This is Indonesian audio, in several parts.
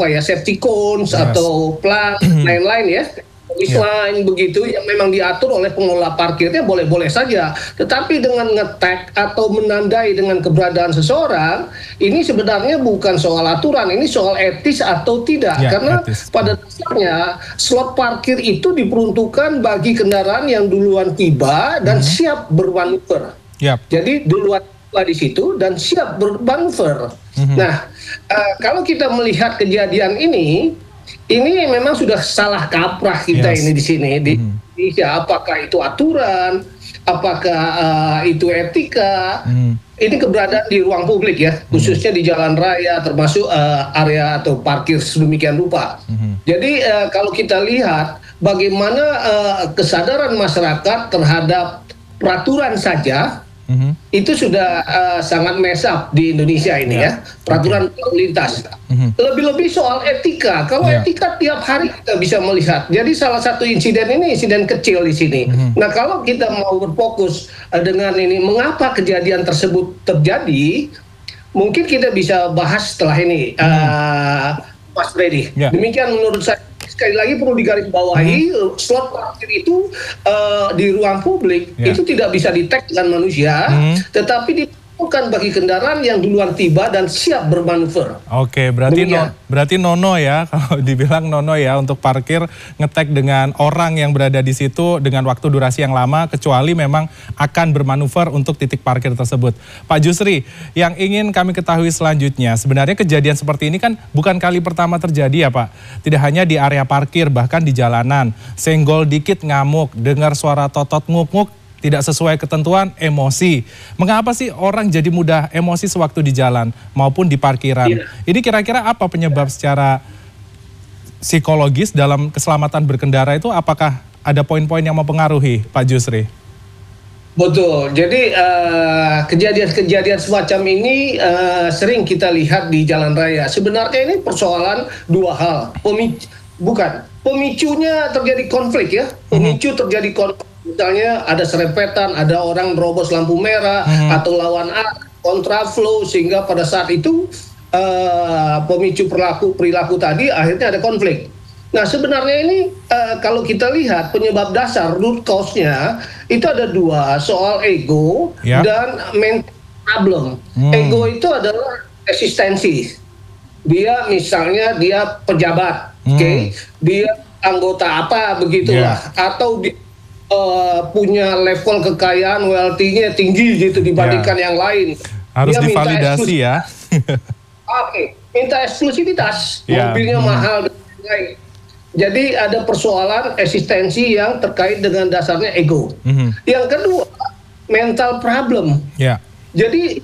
safety cones atau plat lain-lain ya. Line begitu yang memang diatur oleh pengelola parkirnya boleh-boleh saja. Tetapi dengan nge-tag atau menandai dengan keberadaan seseorang, ini sebenarnya bukan soal aturan, ini soal etis atau tidak. Karena pada dasarnya slot parkir itu diperuntukkan bagi kendaraan yang duluan tiba dan siap bermanuver. Jadi duluan tiba di situ dan siap bermanuver. Nah, kalau kita melihat kejadian ini memang sudah salah kaprah kita ini di sini di Indonesia. Apakah itu aturan, apakah itu etika? Ini keberadaan di ruang publik ya, khususnya di jalan raya, termasuk area atau parkir sedemikian rupa. Jadi kalau kita lihat bagaimana kesadaran masyarakat terhadap peraturan saja, itu sudah sangat mess up di Indonesia ini ya, peraturan lalu lintas. Lebih-lebih soal etika. Kalau etika tiap hari kita bisa melihat. Jadi salah satu insiden ini insiden kecil di sini. Nah, kalau kita mau berfokus dengan ini, mengapa kejadian tersebut terjadi, mungkin kita bisa bahas setelah ini, Mas Freddy. Demikian menurut saya. Sekali lagi perlu digarisbawahi, slot parkir itu di ruang publik itu tidak bisa di-tag dengan manusia, tetapi diperuntukkan bagi kendaraan yang duluan tiba dan siap bermanuver. Oke, berarti nono ya, kalau dibilang nono ya untuk parkir nge-tag dengan orang yang berada di situ dengan waktu durasi yang lama, kecuali memang akan bermanuver untuk titik parkir tersebut. Pak Jusri, yang ingin kami ketahui selanjutnya, sebenarnya kejadian seperti ini kan bukan kali pertama terjadi ya Pak. Tidak hanya di area parkir, bahkan di jalanan. Senggol dikit ngamuk, dengar suara totot nguk-nguk, tidak sesuai ketentuan, emosi. Mengapa sih orang jadi mudah emosi sewaktu di jalan maupun di parkiran? Ini kira-kira apa penyebab secara psikologis dalam keselamatan berkendara itu? Apakah ada poin-poin yang mempengaruhi, Pak Jusri? Betul. Jadi kejadian-kejadian semacam ini sering kita lihat di jalan raya. Sebenarnya ini persoalan dua hal. Pemicunya terjadi konflik ya. Pemicu terjadi konflik. Misalnya ada serempetan, ada orang nerobos lampu merah atau lawan arah, kontraflow, sehingga pada saat itu pemicu perilaku tadi akhirnya ada konflik. Nah, sebenarnya ini kalau kita lihat penyebab dasar root cause-nya itu ada dua, soal ego dan mental problem. Ego itu adalah eksistensi. Dia misalnya dia pejabat, dia anggota apa begitulah, atau dia punya level kekayaan, wealthy-nya tinggi gitu dibandingkan yang lain. Harus dia divalidasi ya. Minta eksklusivitas, mobilnya mahal dan lain-lain. Jadi ada persoalan eksistensi yang terkait dengan dasarnya ego. Yang kedua, mental problem. Jadi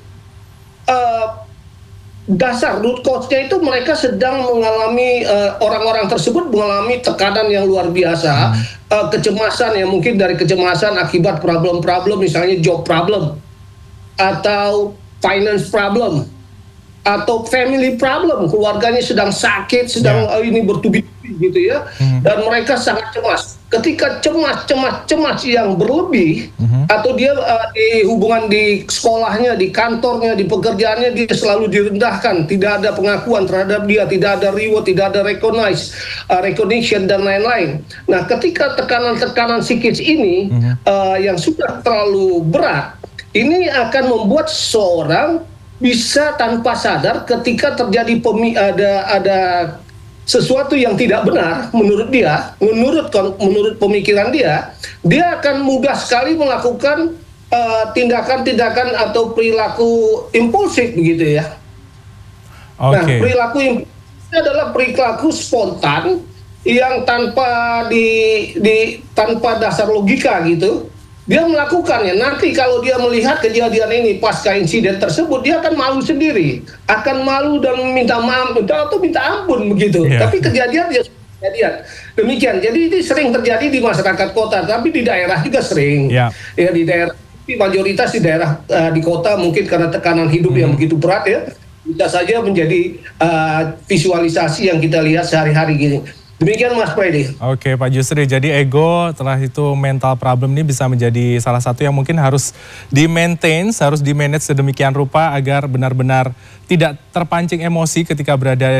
dasar root cause-nya itu mereka sedang mengalami, orang-orang tersebut mengalami tekanan yang luar biasa, kecemasan yang mungkin dari kecemasan akibat problem-problem, misalnya job problem, atau finance problem, atau family problem, keluarganya sedang sakit, sedang ini bertubi-tubi gitu ya, dan mereka sangat cemas. Ketika cemas yang berlebih, atau dia di hubungan di sekolahnya, di kantornya, di pekerjaannya, dia selalu direndahkan, tidak ada pengakuan terhadap dia, tidak ada reward, tidak ada recognition dan lain-lain. Nah, ketika tekanan-tekanan psikis ini yang sudah terlalu berat, ini akan membuat seseorang bisa tanpa sadar ketika terjadi ada sesuatu yang tidak benar menurut dia, menurut pemikiran dia akan mudah sekali melakukan tindakan-tindakan atau perilaku impulsif begitu ya. Nah, perilaku impulsif adalah perilaku spontan yang tanpa tanpa dasar logika gitu. Dia melakukannya. Nanti kalau dia melihat kejadian ini pasca insiden tersebut, dia akan malu sendiri, akan malu dan minta maaf atau minta ampun begitu. Tapi kejadian dia kejadian demikian. Jadi ini sering terjadi di masyarakat kota, tapi di daerah juga sering. Ya, di daerah, mayoritas di daerah di kota mungkin karena tekanan hidup yang begitu berat ya, bisa saja menjadi visualisasi yang kita lihat sehari-hari gini. Demikian Mas Freddy. Oke Pak Jusri, jadi ego setelah itu mental problem ini bisa menjadi salah satu yang mungkin harus di-maintain, harus di-manage sedemikian rupa agar benar-benar tidak terpancing emosi ketika berada